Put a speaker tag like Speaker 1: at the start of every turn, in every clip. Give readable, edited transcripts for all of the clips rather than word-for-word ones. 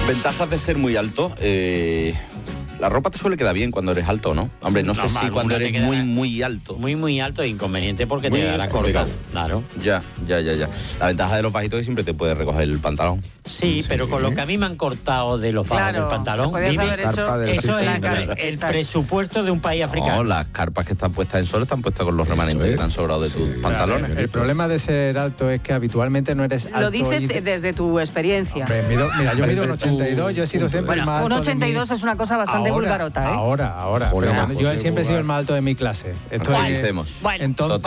Speaker 1: Ventajas de ser muy alto. La ropa te suele quedar bien cuando eres alto, ¿no? Hombre, no sé si cuando eres muy alto.
Speaker 2: Muy alto es inconveniente porque
Speaker 1: Muy
Speaker 2: te dará corta. Claro.
Speaker 1: Ya. La ventaja de los bajitos es que siempre te puedes recoger el pantalón.
Speaker 2: Sí, pero con lo que a mí me han cortado de los bajos del pantalón, eso es el presupuesto de un país africano.
Speaker 1: No, las carpas que están puestas en sol están puestas con los remanentes que han sobrado de tus pantalones.
Speaker 3: El problema de ser alto es que habitualmente no eres alto.
Speaker 4: Lo dices desde tu experiencia.
Speaker 3: Hombre, mira, yo mido un 82, yo he sido siempre el más alto.
Speaker 4: Un 82 es una cosa bastante vulgarota, ¿eh?
Speaker 3: Ahora. Pero bueno, yo siempre he sido el más alto de mi clase. Entonces,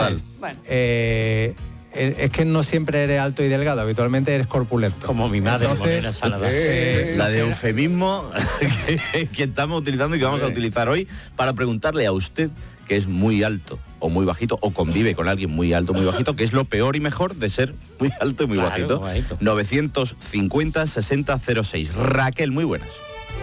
Speaker 3: es que no siempre eres alto y delgado, habitualmente eres corpulento.
Speaker 2: Como mi madre, Morena Salada.
Speaker 1: La de eufemismo que estamos utilizando y que vamos a utilizar hoy para preguntarle a usted que es muy alto o muy bajito o convive con alguien muy alto o muy bajito, que es lo peor y mejor de ser muy alto y muy bajito. 950-60-06. Raquel, muy buenas.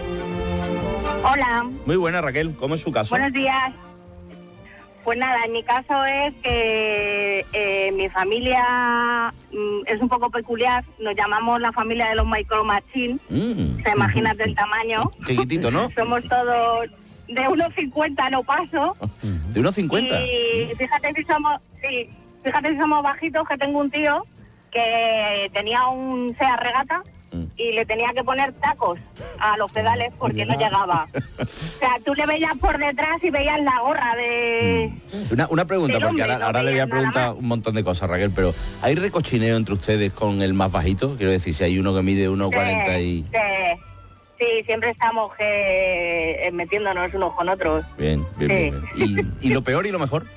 Speaker 5: Hola.
Speaker 1: Muy buena, Raquel. ¿Cómo es su caso?
Speaker 5: Buenos días. Pues nada, en mi caso es que mi familia es un poco peculiar. Nos llamamos la familia de los Micro Machine. ¿Se imaginan del tamaño?
Speaker 1: Chiquitito, ¿no?
Speaker 5: Somos todos de 1,50, no paso.
Speaker 1: ¿De 1,50?
Speaker 5: Y fíjate si somos bajitos, que tengo un tío que tenía un Seat Regata y le tenía que poner tacos a los pedales porque no llegaba. O sea, tú le veías por detrás y veías la gorra de...
Speaker 1: Una pregunta, porque ahora le voy a preguntar un montón de cosas, Raquel, pero ¿hay recochineo entre ustedes con el más bajito? Quiero decir, si hay uno que mide 1,40 y...
Speaker 5: Sí, siempre estamos metiéndonos unos con otros.
Speaker 1: Bien. ¿Y lo peor y lo mejor?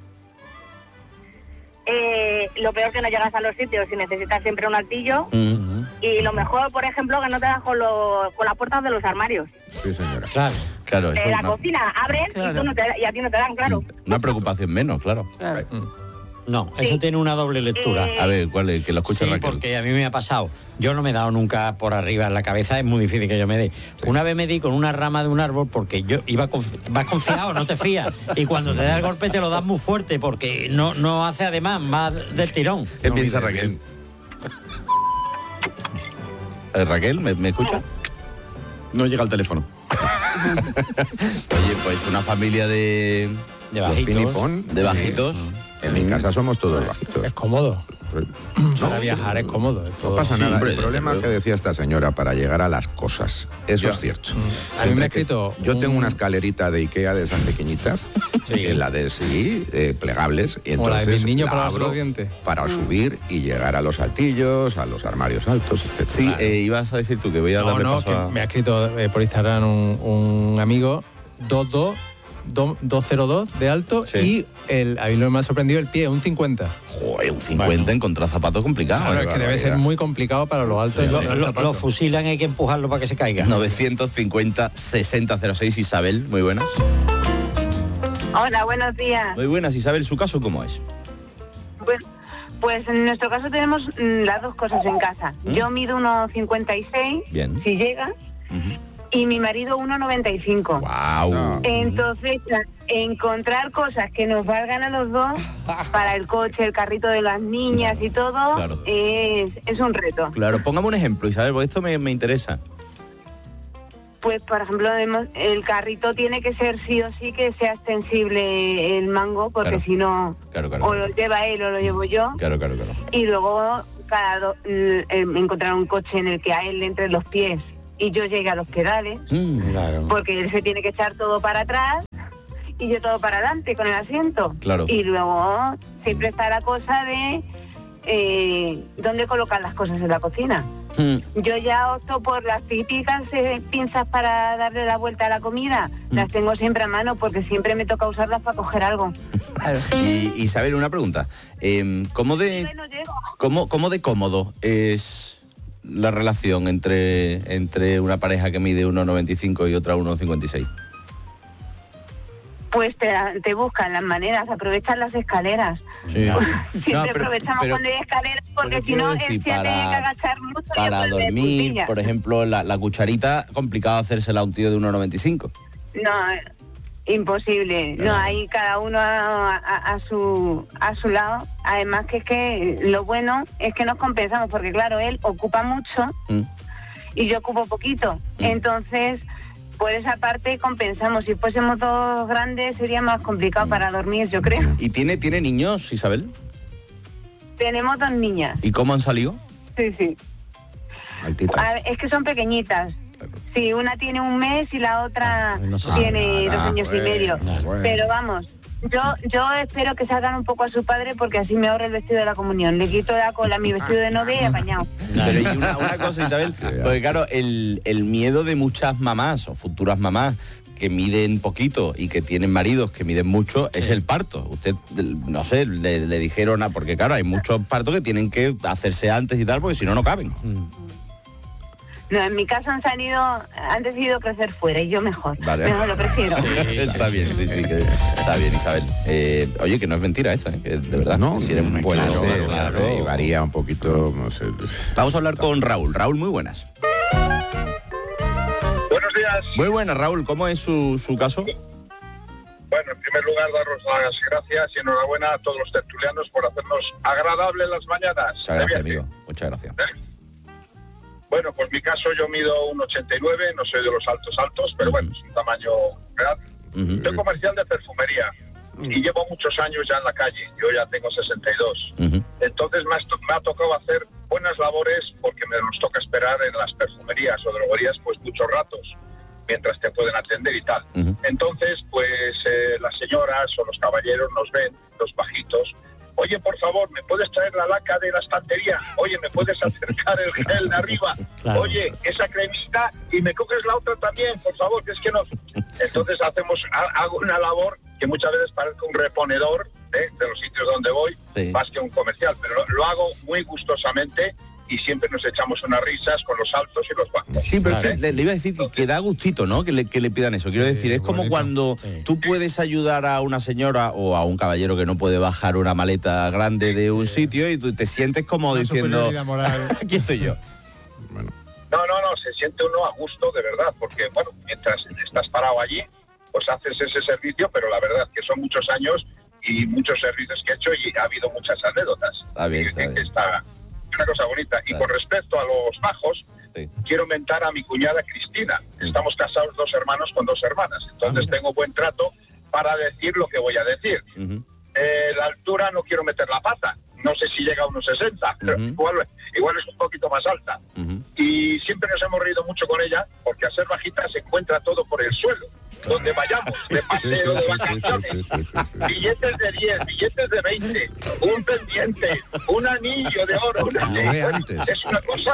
Speaker 5: Lo peor que no llegas a los sitios y necesitas siempre un altillo. Y lo mejor, por ejemplo, que no te das con las puertas de los armarios.
Speaker 1: Sí, señora. Claro.
Speaker 5: De la cocina abren y a ti no te dan, claro.
Speaker 1: Una preocupación menos, claro.
Speaker 2: No, eso tiene una doble lectura.
Speaker 1: A ver, ¿cuál es? Que lo escuche Raquel.
Speaker 2: Porque a mí me ha pasado. Yo no me he dado nunca por arriba en la cabeza, es muy difícil que yo me dé. Sí. Una vez me di con una rama de un árbol porque yo vas confiado, no te fías. Y cuando te da el golpe te lo das muy fuerte porque no hace además más del tirón.
Speaker 1: ¿Qué piensa Raquel? Raquel, ¿me escucha?
Speaker 6: No llega el teléfono.
Speaker 1: Oye, pues una familia de
Speaker 2: bajitos.
Speaker 1: De bajitos.
Speaker 6: En mi casa somos todos bajitos.
Speaker 3: Es cómodo. Para viajar es cómodo.
Speaker 6: No pasa nada. El problema que decía esta señora para llegar a las cosas, eso es cierto.
Speaker 3: A mí me ha escrito...
Speaker 6: Yo tengo una escalerita de Ikea de esas pequeñitas, la de plegables, y entonces
Speaker 3: la de mis niños
Speaker 6: la
Speaker 3: para
Speaker 6: abro
Speaker 3: los dientes.
Speaker 6: Para subir y llegar a los altillos, a los armarios altos, etc.
Speaker 1: Sí, ibas a decir tú que voy a darle paso a...
Speaker 3: Me ha escrito por Instagram un amigo 202 de alto y a mí lo que me ha sorprendido el pie, un 50.
Speaker 1: Joder, un 50 encontrar zapatos complicado.
Speaker 3: Claro, es que debe ser muy complicado para los altos.
Speaker 2: Los fusilan, hay que empujarlo para que se caiga.
Speaker 1: 950-6006, Isabel, muy buenas.
Speaker 5: Hola, buenos días.
Speaker 1: Muy buenas, Isabel, ¿su caso cómo es?
Speaker 5: Pues en nuestro caso tenemos las dos cosas en casa. Yo mido 1,56, si llegas. Y mi marido 1,95.
Speaker 1: ¡Wow!
Speaker 5: Entonces, encontrar cosas que nos valgan a los dos para el coche, el carrito de las niñas y todo, es un reto.
Speaker 1: Claro, póngame un ejemplo, Isabel, porque esto me interesa.
Speaker 5: Pues, por ejemplo, el carrito tiene que ser sí o sí que sea extensible el mango, porque si no, o lo lleva él o lo llevo yo.
Speaker 1: Claro.
Speaker 5: Y luego encontrar un coche en el que a él le entre los pies y yo llegue a los pedales, porque él se tiene que echar todo para atrás y yo todo para adelante con el asiento.
Speaker 1: Claro.
Speaker 5: Y luego siempre está la cosa de dónde colocar las cosas en la cocina. Yo ya opto por las típicas pinzas para darle la vuelta a la comida. Las tengo siempre a mano porque siempre me toca usarlas para coger algo.
Speaker 1: Y Isabel, una pregunta. ¿Cómo de cómodo es la relación entre una pareja que mide 1,95 y otra 1,56?
Speaker 5: Pues te buscan las maneras, aprovechan las escaleras.
Speaker 1: Sí.
Speaker 5: Siempre aprovechamos cuando hay escaleras, porque si no, él se tiene que agachar mucho.
Speaker 1: Para dormir, por ejemplo, la cucharita, complicado hacérsela a un tío de 1,95.
Speaker 5: No, imposible. No, ahí cada uno a su lado. Además que es que lo bueno es que nos compensamos, porque claro, él ocupa mucho
Speaker 7: y yo ocupo poquito. Entonces, por esa parte compensamos. Si fuésemos dos grandes sería más complicado para dormir, yo creo.
Speaker 1: ¿Y tiene niños, Isabel?
Speaker 7: Tenemos 2 niñas.
Speaker 1: ¿Y cómo han salido?
Speaker 7: Sí. Es que son pequeñitas. Sí, una tiene 1 mes y la otra tiene 2 años y medio. Pero vamos, yo espero que salgan un poco a su padre porque así me ahorro el vestido de la comunión. Le quito la cola a mi vestido de novia y apañado.
Speaker 1: Pero y una cosa, Isabel, porque claro, el miedo de muchas mamás o futuras mamás que miden poquito y que tienen maridos que miden mucho, es el parto. Usted, no sé, le dijeron, porque claro, hay muchos partos que tienen que hacerse antes y tal, porque si no, no caben.
Speaker 7: No, en mi caso han decidido crecer fuera y yo mejor. Vale. Mejor lo prefiero.
Speaker 1: Está bien, sí, que está bien, Isabel. Oye, que no es mentira esto, que de verdad.
Speaker 6: No,
Speaker 1: si eres muy
Speaker 6: puede ser, claro, y varía un poquito, no sé.
Speaker 1: Vamos a hablar con Raúl. Raúl, muy buenas.
Speaker 8: Buenos días.
Speaker 1: Muy buenas, Raúl. ¿Cómo es su caso?
Speaker 8: Bueno, en primer lugar, daros las gracias y enhorabuena a todos los tertulianos por hacernos agradables las mañanas.
Speaker 1: Muchas gracias, amigo. Muchas gracias.
Speaker 8: Bueno, pues mi caso, yo mido 1,89, no soy de los altos, pero bueno, es un tamaño real. Soy comercial de perfumería y llevo muchos años ya en la calle. Yo ya tengo 62. Entonces me ha tocado hacer buenas labores porque nos toca esperar en las perfumerías o droguerías pues muchos ratos mientras te pueden atender y tal. Entonces, pues las señoras o los caballeros nos ven, los bajitos. Oye, por favor, ¿me puedes traer la laca de la estantería? Oye, ¿me puedes acercar el gel de arriba? Claro. Oye, esa cremita y me coges la otra también, por favor, que es que no... Entonces hago una labor que muchas veces parece un reponedor de los sitios donde voy, más que un comercial, pero lo hago muy gustosamente y siempre nos echamos unas risas con los altos y los bajos.
Speaker 1: Sí, pero le iba a decir que da gustito, ¿no? Que le pidan eso. Quiero decir, es como cuando tú puedes ayudar a una señora o a un caballero que no puede bajar una maleta grande de un sitio y tú te sientes como diciendo, aquí estoy yo.
Speaker 8: Bueno. No, se siente uno a gusto, de verdad, porque, bueno, mientras estás parado allí, pues haces ese servicio, pero la verdad que son muchos años y muchos servicios que he hecho y ha habido muchas anécdotas.
Speaker 1: Está bien.
Speaker 8: Está una cosa bonita. Y con respecto a los bajos, quiero mentar a mi cuñada Cristina. Estamos casados 2 hermanos con 2 hermanas. Entonces tengo buen trato para decir lo que voy a decir. La altura no quiero meter la pata. No sé si llega a unos 60, pero igual es un poquito más alta. Y siempre nos hemos reído mucho con ella, porque al ser bajita se encuentra todo por el suelo. Donde vayamos, de paseo, de vacaciones. Billetes de 10, billetes de 20, un pendiente, un anillo de oro. Es una cosa,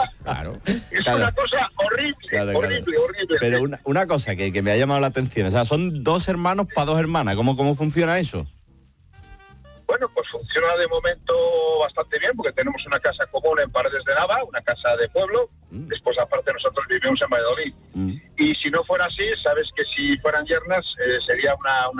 Speaker 8: una cosa horrible, horrible.
Speaker 1: Pero una cosa que me ha llamado la atención, o sea, son 2 hermanos para 2 hermanas. ¿Cómo funciona eso?
Speaker 8: Bueno, pues funciona de momento bastante bien porque tenemos una casa común en Paredes de Nava, una casa de pueblo. Después, aparte, nosotros vivimos en Valladolid. Y si no fuera así, sabes que si fueran yernas sería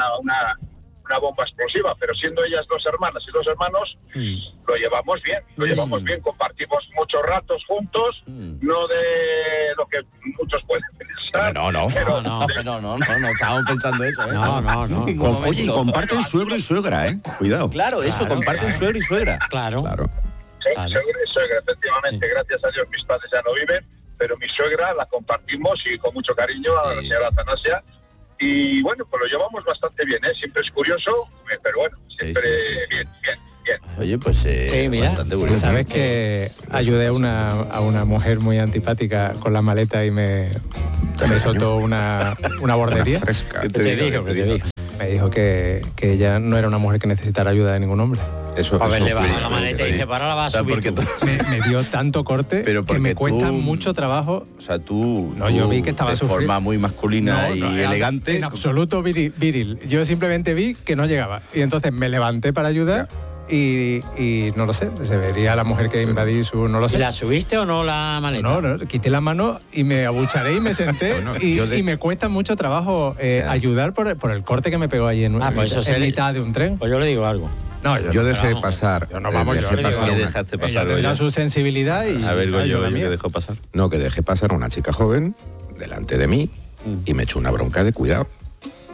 Speaker 8: una bomba explosiva. Pero siendo ellas 2 hermanas y 2 hermanos, lo llevamos bien. Compartimos muchos ratos juntos, no de lo que muchos pueden pensar.
Speaker 1: No, estábamos pensando eso, ¿eh?
Speaker 6: No. Oye, y comparten suegro y suegra, ¿eh? Cuidado.
Speaker 1: Claro, eso, comparten suegro y suegra.
Speaker 2: Claro.
Speaker 8: Sí, suegro y suegra, efectivamente. Gracias a Dios mis padres ya no viven, pero mi suegra la compartimos y con mucho cariño a la señora Atanasia. Y bueno, pues lo llevamos bastante bien, ¿eh? Siempre es curioso, pero bueno, siempre bien.
Speaker 1: Oye, pues
Speaker 2: mira,
Speaker 1: bastante curioso.
Speaker 3: ¿Sabes que ayudé a una mujer muy antipática con la maleta y me soltó una bordería?
Speaker 1: ¿Qué te dijo?
Speaker 3: Me dijo que ella no era una mujer que necesitara ayuda de ningún hombre.
Speaker 2: A ver, le baja la maleta y dice, para la vas a subir tú.
Speaker 3: Me dio tanto corte que me cuesta mucho trabajo.
Speaker 1: O sea, tú
Speaker 3: yo vi que estaba
Speaker 1: de forma muy masculina y elegante.
Speaker 3: En absoluto viril. Yo simplemente vi que no llegaba. Y entonces me levanté para ayudar. Y no lo sé, se vería la mujer que invadí no lo sé.
Speaker 2: ¿Y la subiste o no la maleta?
Speaker 3: No, quité la mano y me abucharé y me senté y me cuesta mucho trabajo ayudar por el corte que me pegó allí en mitad de un tren.
Speaker 2: Pues yo le digo algo.
Speaker 6: No, yo dejé pasar.
Speaker 1: ¿Qué dejaste pasar?
Speaker 3: Tendrá su sensibilidad y...
Speaker 1: A ver, Goyo, ¿qué dejó pasar?
Speaker 6: No, que dejé pasar a una chica joven delante de mí y me echó una bronca de cuidado.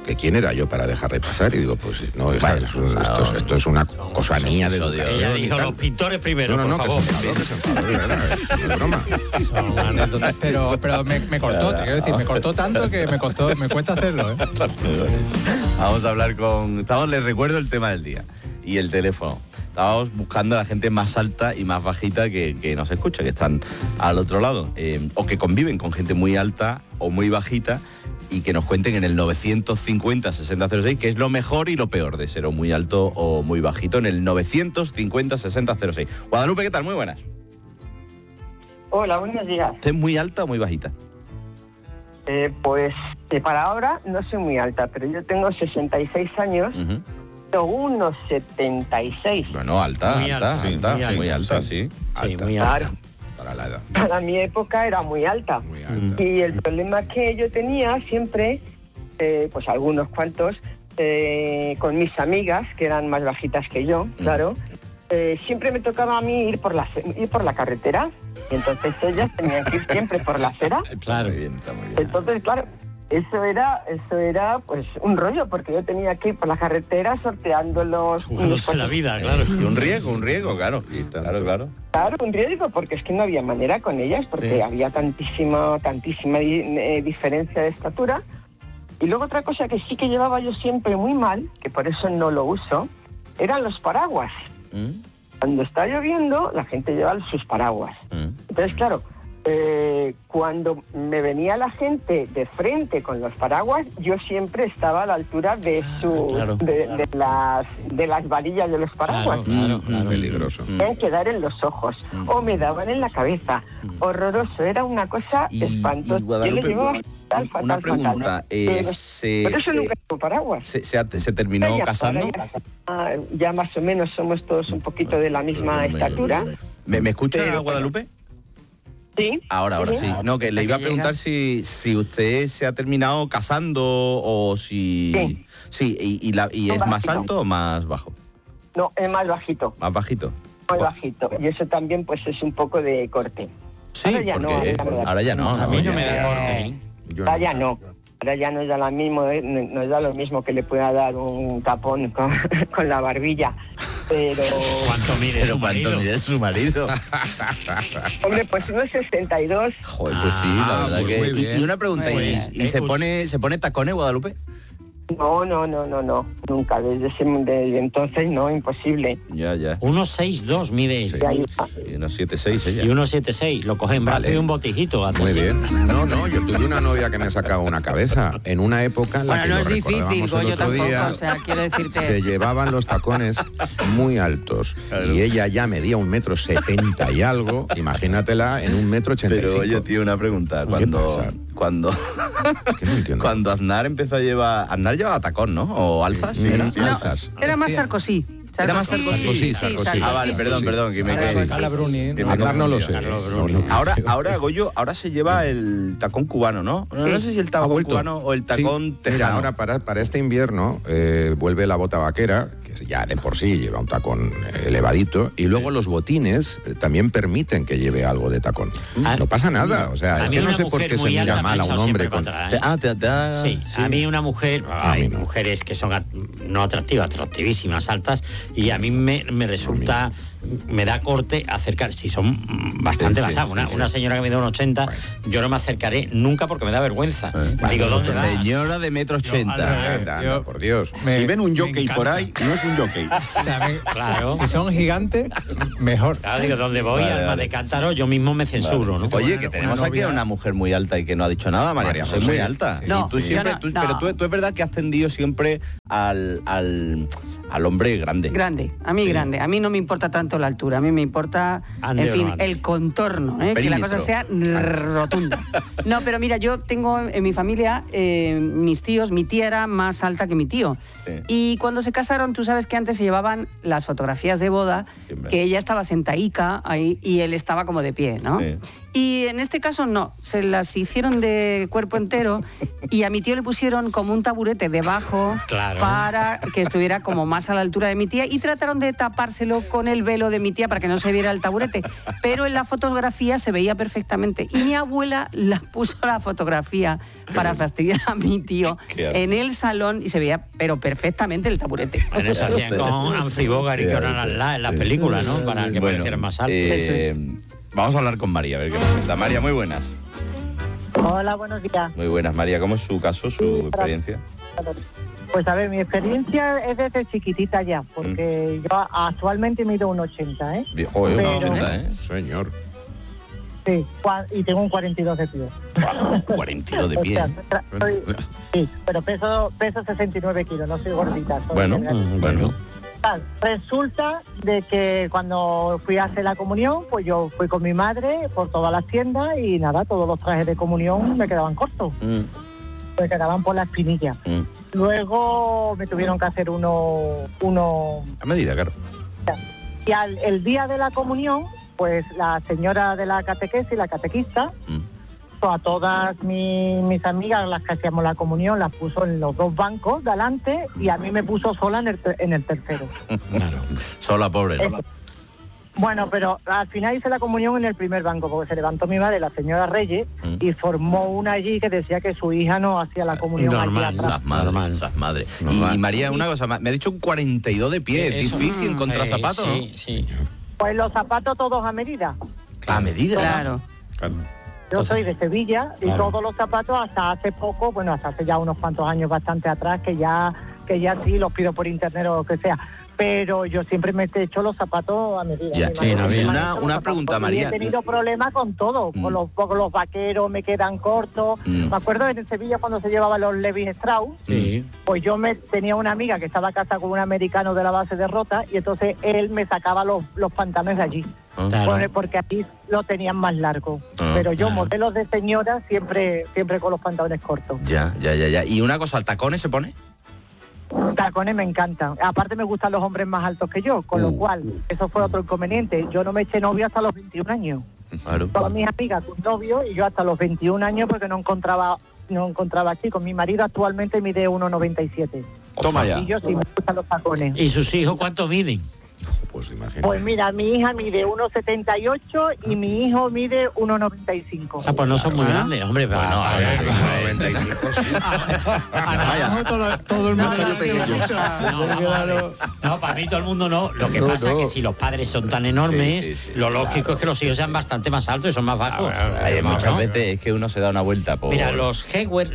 Speaker 6: que quién era yo para dejarle pasar, y digo, pues no, hija, esto es una cosa niña de lo que
Speaker 2: ella dijo los pintores primero,
Speaker 6: no,
Speaker 2: por favor.
Speaker 6: que se enfadó, de verdad, es broma.
Speaker 3: Son anécdotas, pero me cortó, te quiero decir, me cortó tanto que me cuesta hacerlo, ¿eh?
Speaker 1: Vamos a hablar con... les recuerdo el tema del día y el teléfono. Estábamos buscando a la gente más alta y más bajita que nos escucha, que están al otro lado, o que conviven con gente muy alta o muy bajita, y que nos cuenten en el 950-6006 qué es lo mejor y lo peor de ser o muy alto o muy bajito, en el 950-6006. Guadalupe, ¿qué tal? Muy buenas.
Speaker 9: Hola, buenos días.
Speaker 1: ¿Usted es muy alta o muy bajita?
Speaker 9: Pues para ahora no soy muy alta, pero yo tengo 66 años, tengo unos 76.
Speaker 1: Bueno, alta, muy alta, sí.
Speaker 2: Alta. Muy alta.
Speaker 9: Claro. Para la edad. Para mi época era muy alta. Muy alta. Y el problema que yo tenía siempre, pues algunos cuantos, con mis amigas, que eran más bajitas que yo, claro, siempre me tocaba a mí ir por la carretera, y entonces ellas tenían que ir siempre por la acera.
Speaker 2: Claro.
Speaker 1: Está muy bien.
Speaker 9: Entonces, claro, eso era pues un rollo, porque yo tenía que ir por la carretera sorteando los...
Speaker 2: Jugándose la vida, claro.
Speaker 1: Y un riesgo, claro. Claro.
Speaker 9: Claro, un riesgo, porque es que no había manera con ellas, porque había tantísima diferencia de estatura. Y luego otra cosa que sí que llevaba yo siempre muy mal, que por eso no lo uso, eran los paraguas. Cuando está lloviendo, la gente lleva sus paraguas. Entonces, claro, cuando me venía la gente de frente con los paraguas, yo siempre estaba a la altura de de las varillas de los paraguas.
Speaker 2: Claro.
Speaker 6: Peligroso.
Speaker 9: Tenían que dar en los ojos, o me daban en la cabeza. Horroroso, era una cosa espantosa. Yo le llevaba fatal.
Speaker 1: Una pregunta,
Speaker 9: por eso nunca tuvo paraguas.
Speaker 1: ¿Se terminó casando?
Speaker 9: Ya más o menos somos todos un poquito de la misma estatura.
Speaker 1: ¿Me escucha, Guadalupe?
Speaker 9: Sí.
Speaker 1: Ahora sí. No, que le iba a preguntar si usted se ha terminado casando o si... Sí, y es más alto o más bajo.
Speaker 9: No, es más bajito.
Speaker 1: ¿Más bajito?
Speaker 9: Más bajito. Y eso también pues es un poco de corte.
Speaker 1: Sí, ahora ya no.
Speaker 2: A mí no me da corte.
Speaker 9: Ahora ya no. Ahora ya no da lo mismo que le pueda dar un tapón con la barbilla. Pero...
Speaker 2: ¿Cuánto mide
Speaker 1: su marido?
Speaker 9: Hombre, pues unos 62.
Speaker 1: Joder, pues sí, la verdad que... Y una pregunta, ¿y se pone tacones, Guadalupe?
Speaker 9: No, nunca. Desde entonces no, imposible.
Speaker 1: Ya.
Speaker 2: 1,62 mide él.
Speaker 1: Y 1,76 ella.
Speaker 2: Y 1,76. Lo coge en brazo y un botijito.
Speaker 6: Muy bien. No, yo tuve una novia que me sacaba una cabeza. En una época en la que
Speaker 4: no
Speaker 6: lo
Speaker 4: es difícil,
Speaker 6: el otro
Speaker 4: tampoco,
Speaker 6: día,
Speaker 4: o sea, quiero decirte...
Speaker 6: se llevaban los tacones muy altos. Claro. Y ella ya medía 1,70 m y algo. Imagínatela en 1,85 m.
Speaker 1: Pero oye, tío, una pregunta. Cuando Aznar empezó a llevar... Aznar llevaba tacón, ¿no? ¿O alzas?
Speaker 6: Sí,
Speaker 1: alzas.
Speaker 4: Era más Sarkozy.
Speaker 1: ¿Era más Sarkozy?
Speaker 6: Ah,
Speaker 1: vale, perdón, que me quedé.
Speaker 6: Aznar no lo sé.
Speaker 1: Ahora, Goyo, ahora se lleva el tacón cubano, ¿no? No sé si el tacón cubano o el tacón tejano.
Speaker 6: Mira, ahora para este invierno vuelve la bota vaquera, que ya de por sí lleva un tacón elevadito, y luego los botines también permiten que lleve algo de tacón. No pasa nada, o sea, es que no sé por qué se mira mal a un hombre con...
Speaker 2: Sí, a mí una mujer, hay mujeres que son no atractivas, atractivísimas, altas, y a mí me resulta... Me da corte acercar, si son bastante basadas. Una señora que me da un 80, yo no me acercaré nunca porque me da vergüenza. Digo, ¿dónde vas?
Speaker 1: Señora de 1,80 m.
Speaker 6: Por Dios.
Speaker 1: Si ven un jockey por ahí, no es un jockey.
Speaker 2: Claro.
Speaker 3: Si son gigantes, mejor.
Speaker 2: Claro, digo, donde voy, alma de cántaro, yo mismo me censuro, ¿no?
Speaker 1: Oye, que tenemos aquí a una mujer muy alta y que no ha dicho nada, María José, muy alta.
Speaker 4: No,
Speaker 1: y tú siempre, pero tú es verdad que has tendido siempre al hombre grande.
Speaker 4: Grande, a mí grande. A mí no me importa tanto la altura, a mí me importa, el contorno, que la cosa sea rotunda. No, pero mira, yo tengo en mi familia mis tíos, mi tía era más alta que mi tío. Sí. Y cuando se casaron, tú sabes que antes se llevaban las fotografías de boda, que ella estaba sentaica ahí y él estaba como de pie, ¿no? Sí. Y en este caso no, se las hicieron de cuerpo entero Y a mi tío le pusieron como un taburete debajo para que estuviera como más a la altura de mi tía y trataron de tapárselo con el velo de mi tía para que no se viera el taburete. Pero en la fotografía se veía perfectamente. Y mi abuela puso la fotografía para fastidiar a mi tío en el salón y se veía, pero perfectamente, el taburete.
Speaker 2: En eso hacían con Humphrey Bogart y Conan Atlas en las películas, ¿no? Para que pareciera más alto.
Speaker 1: Vamos a hablar con María, a ver qué nos cuenta. María, muy buenas.
Speaker 10: Hola, buenos días.
Speaker 1: Muy buenas, María. ¿Cómo es su caso, su experiencia?
Speaker 10: Pues a ver, mi experiencia es desde chiquitita ya, porque yo actualmente mido un 80, ¿eh?
Speaker 1: Viejo, un 80, ¿eh?
Speaker 6: Señor.
Speaker 10: Sí, y tengo un 42 de pie.
Speaker 1: 42 de pie.
Speaker 10: O sea, sí, pero peso 69 kilos, no soy gordita.
Speaker 1: Bueno.
Speaker 10: Resulta de que cuando fui a hacer la comunión, pues yo fui con mi madre por todas las tiendas y nada, todos los trajes de comunión me quedaban cortos. Me quedaban por la espinilla. Luego me tuvieron que hacer uno
Speaker 1: a medida, claro.
Speaker 10: Y el día de la comunión, pues la señora de la catequesis, la catequista, a todas mis amigas, las que hacíamos la comunión, las puso en los dos bancos de adelante y a mí me puso sola en el tercero.
Speaker 1: Claro, sola, pobre, ¿no?
Speaker 10: Bueno, pero al final hice la comunión en el primer banco, porque se levantó mi madre, la señora Reyes, y formó una allí que decía que su hija no hacía la comunión allí atrás.
Speaker 1: Esas madres. Y María, una cosa, me ha dicho un 42 de pie, es difícil encontrar zapatos, ¿no?
Speaker 2: Sí.
Speaker 10: Pues los zapatos todos a medida.
Speaker 1: ¿A medida?
Speaker 4: Claro.
Speaker 10: Yo soy de Sevilla y todos los zapatos hasta hace poco, bueno, hasta hace ya unos cuantos años bastante atrás, que ya sí los pido por internet o lo que sea. Pero yo siempre me he hecho los zapatos a medida.
Speaker 1: Una pregunta, María.
Speaker 10: He tenido problemas con todo. Con los vaqueros me quedan cortos. Me acuerdo en Sevilla cuando se llevaban los Levi Strauss. Pues yo tenía una amiga que estaba casada con un americano de la base de Rota y entonces él me sacaba los pantalones de allí. Porque aquí lo tenían más largo. Pero yo, modelos de señora, siempre con los pantalones cortos.
Speaker 1: Ya. ¿Y una cosa, el tacones se pone?
Speaker 10: Tacones me encantan. Aparte me gustan los hombres más altos que yo, con lo cual, eso fue otro inconveniente. Yo no me eché novio hasta los 21 años.
Speaker 1: Claro.
Speaker 10: Todas mis amigas con novio y yo hasta los 21 años porque no encontraba chicos. Mi marido actualmente mide 1,97.
Speaker 1: Toma ya.
Speaker 10: Y yo sí me gustan los tacones.
Speaker 2: ¿Y sus hijos cuánto miden?
Speaker 6: Pues imagínate.
Speaker 10: Pues mira, mi hija mide 1,78 y mi hijo mide 1,95.
Speaker 2: Pues no son muy grandes, hombre. Pero
Speaker 1: bueno,
Speaker 6: 1,95 sí.
Speaker 3: Todo el mundo
Speaker 2: No, para mí todo el mundo no. Lo que pasa es que si los padres son tan enormes, lo lógico es que los hijos sean bastante más altos y son más bajos.
Speaker 1: Muchas veces es que uno se da una vuelta por...
Speaker 2: Mira, los Hayward,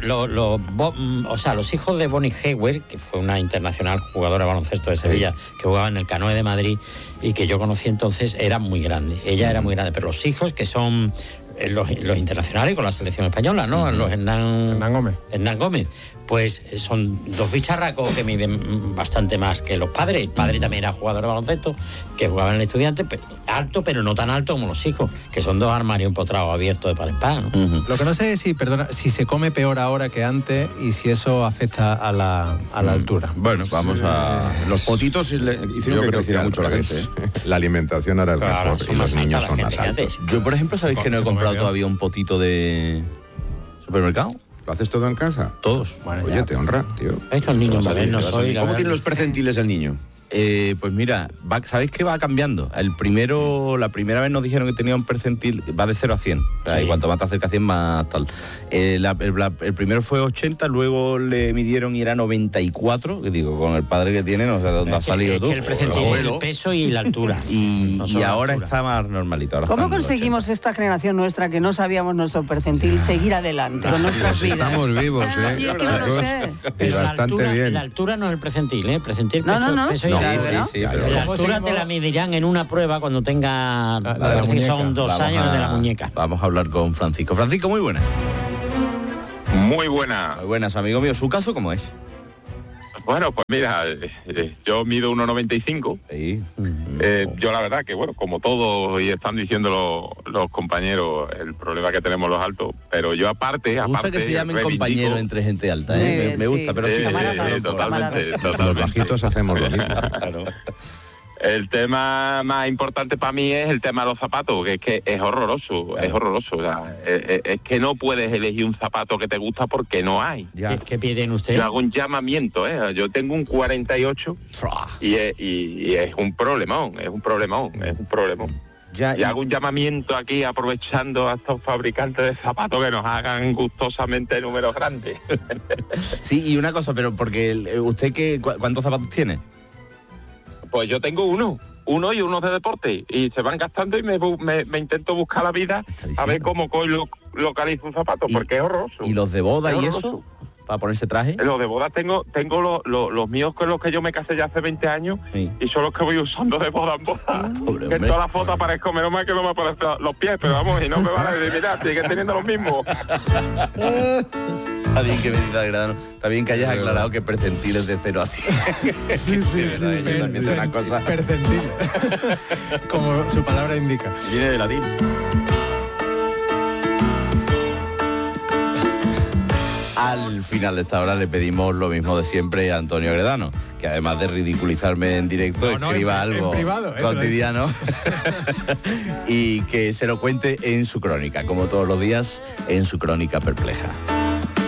Speaker 2: los hijos de Bonnie Hayward, que fue una internacional jugadora de baloncesto de Sevilla, que jugaba en el Canoe de Madrid y que yo conocí entonces, eran muy grandes. Ella era muy grande, pero los hijos, que son los internacionales con la selección española, ¿no? Los Hernán Gómez. Pues son dos bicharracos que miden bastante más que los padres. El padre también era jugador de baloncesto, que jugaba en el Estudiante, alto, pero no tan alto como los hijos, que son dos armarios empotrados abiertos de par en par, ¿no?
Speaker 3: Lo que no sé es si se come peor ahora que antes y si eso afecta a la altura.
Speaker 1: Bueno, vamos a...
Speaker 11: Los potitos hicieron que creciera mucho la gente.
Speaker 6: La alimentación ahora es mejor y los niños son más altos.
Speaker 1: Yo, por ejemplo, ¿sabéis que no he comprado todavía un potito de supermercado?
Speaker 6: ¿Lo haces todo en casa?
Speaker 1: Todos.
Speaker 6: Bueno, oye, te honra, tío.
Speaker 2: Estos niños modernos soy...
Speaker 11: ¿Cómo tienen los percentiles el niño?
Speaker 1: Pues mira, ¿sabéis que va cambiando? La primera vez nos dijeron que tenía un percentil, va de 0 a 100. O sea, y cuanto más te acerca a 100, más tal. El primero fue 80, luego le midieron y era 94. Que digo, con el padre que tiene, no sé de dónde ha salido tú.
Speaker 2: El percentil es el peso y la altura.
Speaker 1: Y ahora está más normalito.
Speaker 4: ¿Cómo conseguimos esta generación nuestra que no sabíamos nuestro percentil seguir adelante con nuestras vidas?
Speaker 6: Estamos vivos, ¿eh?
Speaker 4: Yo no lo sé.
Speaker 6: Pero bastante bien.
Speaker 2: La altura no es el percentil, ¿eh? El percentil
Speaker 4: No.
Speaker 2: peso y pero la altura te la medirán en una prueba cuando tenga son 2 años de la muñeca.
Speaker 1: Vamos a hablar con Francisco. Francisco, muy buenas.
Speaker 12: Muy buenas.
Speaker 1: Muy buenas, amigo mío. ¿Su caso cómo es?
Speaker 12: Bueno, pues mira, yo mido 1,95.
Speaker 1: Sí.
Speaker 12: Yo la verdad que, bueno, como todos y están diciendo los compañeros, el problema que tenemos los altos, pero yo aparte...
Speaker 1: Me gusta que se llamen compañeros entre gente alta, ¿eh? Me gusta, pero sí.
Speaker 12: Totalmente.
Speaker 6: Los bajitos hacemos lo mismo.
Speaker 12: El tema más importante para mí es el tema de los zapatos, que es horroroso, claro. Es horroroso. O sea, es que no puedes elegir un zapato que te gusta porque no hay.
Speaker 2: ¿Qué pie tiene usted?
Speaker 12: Yo hago un llamamiento, yo tengo un 48 y es un problemón. Y hago un llamamiento aquí aprovechando a estos fabricantes de zapatos que nos hagan gustosamente números grandes.
Speaker 1: Sí, y una cosa, pero porque usted ¿cuántos zapatos tiene?
Speaker 12: Pues yo tengo uno y uno de deporte, y se van gastando y me intento buscar la vida a ver cómo localizo un zapato, porque es horroroso.
Speaker 1: ¿Y los de boda y eso? ¿Para ponerse traje?
Speaker 12: Los de boda tengo los míos con los que yo me casé ya hace 20 años, sí. Y son los que voy usando de boda en boda. Que en todas las fotos aparezco, menos mal que no me aparecen los pies, pero vamos, y no me van a decir, mira, siguen teniendo los mismos.
Speaker 1: Está bien que está bien que hayas aclarado que percentiles de 0 a 100.
Speaker 3: Sí.
Speaker 1: Una cosa.
Speaker 3: Percentil. Como su palabra indica.
Speaker 11: Viene de latín.
Speaker 1: Al final de esta hora le pedimos lo mismo de siempre a Antonio Agredano, que además de ridiculizarme en directo, escriba algo en privado, cotidiano y que se lo cuente en su crónica, como todos los días, en su Crónica Perpleja.